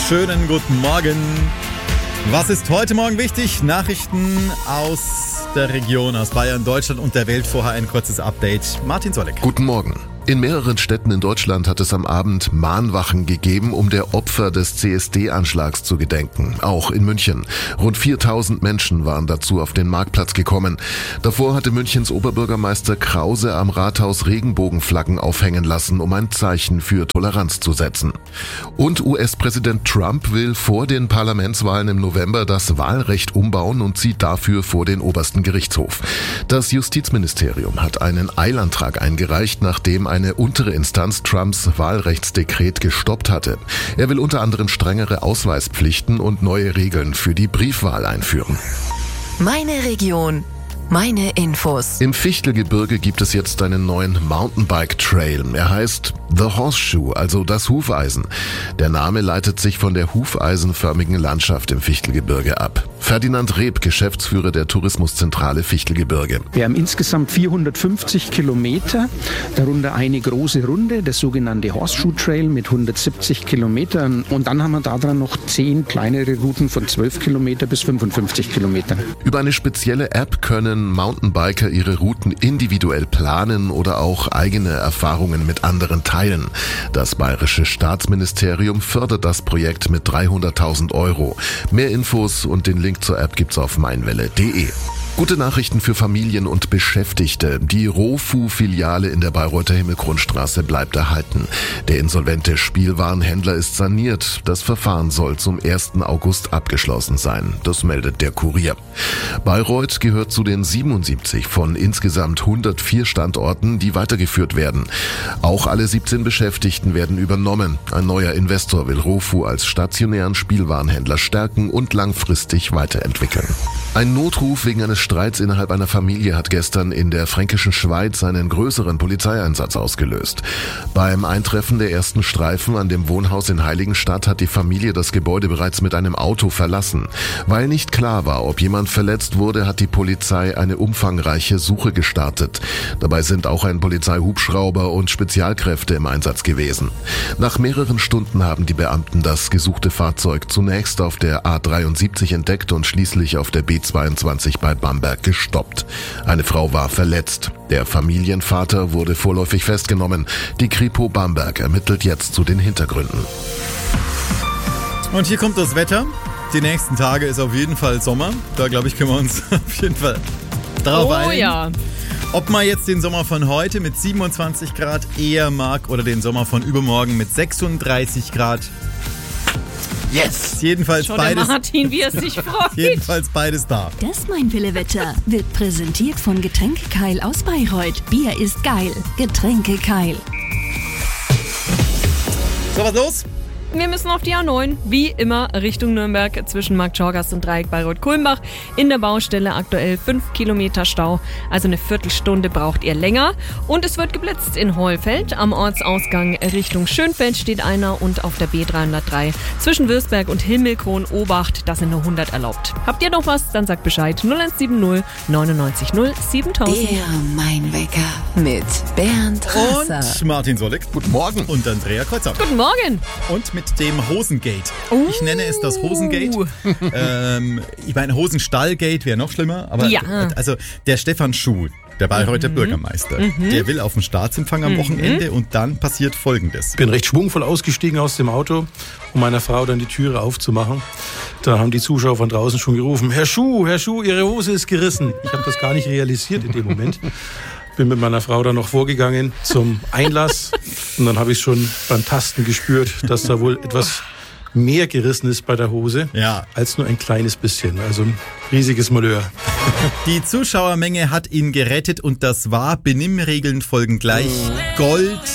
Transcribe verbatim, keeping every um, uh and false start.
Schönen guten Morgen. Was ist heute Morgen wichtig? Nachrichten aus der Region, aus Bayern, Deutschland und der Welt. Vorher ein kurzes Update. Martin Solek. Guten Morgen. In mehreren Städten in Deutschland hat es am Abend Mahnwachen gegeben, um der Opfer des C S D-Anschlags zu gedenken. Auch in München. Rund viertausend Menschen waren dazu auf den Marktplatz gekommen. Davor hatte Münchens Oberbürgermeister Krause am Rathaus Regenbogenflaggen aufhängen lassen, um ein Zeichen für Toleranz zu setzen. Und U S-Präsident Trump will vor den Parlamentswahlen im November das Wahlrecht umbauen und zieht dafür vor den obersten Gerichtshof. Das Justizministerium hat einen Eilantrag eingereicht, nachdem ein eine untere Instanz Trumps Wahlrechtsdekret gestoppt hatte. Er will unter anderem strengere Ausweispflichten und neue Regeln für die Briefwahl einführen. Meine Region. Meine Infos. Im Fichtelgebirge gibt es jetzt einen neuen Mountainbike-Trail. Er heißt The Horseshoe, also das Hufeisen. Der Name leitet sich von der hufeisenförmigen Landschaft im Fichtelgebirge ab. Ferdinand Reb, Geschäftsführer der Tourismuszentrale Fichtelgebirge. Wir haben insgesamt vierhundertfünfzig Kilometer, darunter eine große Runde, der sogenannte Horseshoe Trail mit hundertsiebzig Kilometern. Und dann haben wir daran noch zehn kleinere Routen von zwölf Kilometer bis fünfundfünfzig Kilometern. Über eine spezielle App können Mountainbiker ihre Routen individuell planen oder auch eigene Erfahrungen mit anderen teilen. Das Bayerische Staatsministerium fördert das Projekt mit dreihunderttausend Euro. Mehr Infos und den Link zur App gibt's auf meinwelle punkt de. Gute Nachrichten für Familien und Beschäftigte. Die Rofu-Filiale in der Bayreuther Himmelkronstraße bleibt erhalten. Der insolvente Spielwarenhändler ist saniert. Das Verfahren soll zum ersten August abgeschlossen sein. Das meldet der Kurier. Bayreuth gehört zu den siebenundsiebzig von insgesamt hundertvier Standorten, die weitergeführt werden. Auch alle siebzehn Beschäftigten werden übernommen. Ein neuer Investor will Rofu als stationären Spielwarenhändler stärken und langfristig weiterentwickeln. Ein Notruf wegen eines Streits innerhalb einer Familie hat gestern in der fränkischen Schweiz einen größeren Polizeieinsatz ausgelöst. Beim Eintreffen der ersten Streifen an dem Wohnhaus in Heiligenstadt hat die Familie das Gebäude bereits mit einem Auto verlassen. Weil nicht klar war, ob jemand verletzt wurde, hat die Polizei eine umfangreiche Suche gestartet. Dabei sind auch ein Polizeihubschrauber und Spezialkräfte im Einsatz gewesen. Nach mehreren Stunden haben die Beamten das gesuchte Fahrzeug zunächst auf der A dreiundsiebzig entdeckt und schließlich auf der B zweiundzwanzig bei Bamberg gestoppt. Eine Frau war verletzt. Der Familienvater wurde vorläufig festgenommen. Die Kripo Bamberg ermittelt jetzt zu den Hintergründen. Und hier kommt das Wetter. Die nächsten Tage ist auf jeden Fall Sommer. Da, glaube ich, können wir uns auf jeden Fall darauf oh, einigen. Ja. Ob man jetzt den Sommer von heute mit siebenundzwanzig Grad eher mag oder den Sommer von übermorgen mit sechsunddreißig Grad. Yes! Jedenfalls Schau beides. Der Martin, wie er sich freut. Jedenfalls beides da. Das Meinwille-Wetter wird präsentiert von Getränke Keil aus Bayreuth. Bier ist geil. Getränke Keil. So, was los? Wir müssen auf die A neun, wie immer Richtung Nürnberg zwischen Markt Schorgast und Dreieck Bayreuth-Kulmbach. In der Baustelle aktuell fünf Kilometer Stau, also eine Viertelstunde braucht ihr länger. Und es wird geblitzt in Hohlfeld. Am Ortsausgang Richtung Schönfeld steht einer und auf der B dreihundertdrei zwischen Würzberg und Himmelkron Obacht, das sind nur hundert erlaubt. Habt ihr noch was? Dann sagt Bescheid. null eins sieben null neunundneunzig null siebentausend. Der Mein-Wecker mit Bernd Rasser. Und Martin Solek. Guten Morgen. Und Andrea Kreuzer. Guten Morgen. Und mit dem Hosengate. Uh. Ich nenne es das Hosengate. ähm, ich meine, Hosenstallgate wäre noch schlimmer. Aber ja. Also der Stefan Schuh, der Bayreuther mhm. Bürgermeister, mhm. der will auf den Staatsempfang am mhm. Wochenende und dann passiert Folgendes. Ich bin recht schwungvoll ausgestiegen aus dem Auto, um meiner Frau dann die Türe aufzumachen. Da haben die Zuschauer von draußen schon gerufen, Herr Schuh, Herr Schuh, Ihre Hose ist gerissen. Ich habe das gar nicht realisiert in dem Moment. Bin mit meiner Frau dann noch vorgegangen zum Einlass und dann habe ich schon beim Tasten gespürt, dass da wohl etwas mehr gerissen ist bei der Hose ja. als nur ein kleines bisschen. Also ein riesiges Malheur. Die Zuschauermenge hat ihn gerettet und das war, Benimmregeln folgen gleich, Gold